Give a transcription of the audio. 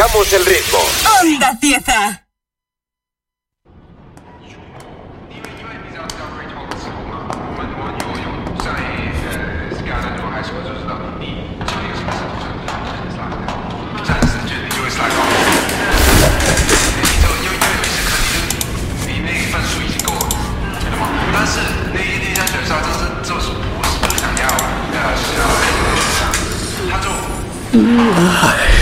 Marcamos el ritmo. Onda Cieza. 但是那家学校就是不想要，是要他就。